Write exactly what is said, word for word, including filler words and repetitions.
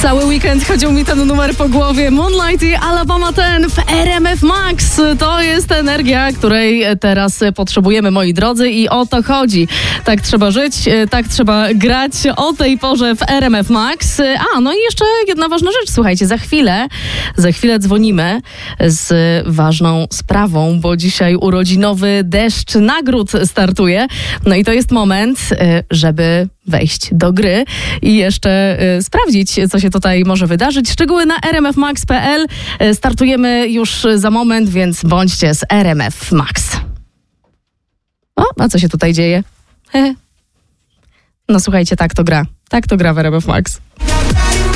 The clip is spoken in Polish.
Cały weekend chodził mi ten numer po głowie. Moonlight i Alabama ten w R M F Max. To jest energia, której teraz potrzebujemy, moi drodzy, i o to chodzi. Tak trzeba żyć, tak trzeba grać o tej porze w R M F Max. A, no i jeszcze jedna ważna rzecz. Słuchajcie, za chwilę, za chwilę dzwonimy z ważną sprawą, bo dzisiaj urodzinowy deszcz nagród startuje. No i to jest moment, żeby wejść do gry i jeszcze y, sprawdzić, co się tutaj może wydarzyć. Szczegóły na r m f max kropka p l. Y, startujemy już za moment, więc bądźcie z R M F Max. O, a co się tutaj dzieje? No słuchajcie, tak to gra. Tak to gra w R M F Max.